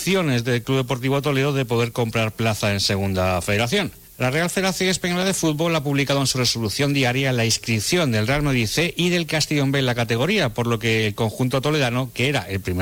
opciones del Club Deportivo Toledo de poder comprar plaza en Segunda Federación. La Real Federación Española de Fútbol ha publicado en su resolución diaria la inscripción del Real Madrid C y del Castellón B en la categoría, por lo que el conjunto toledano, que era el primer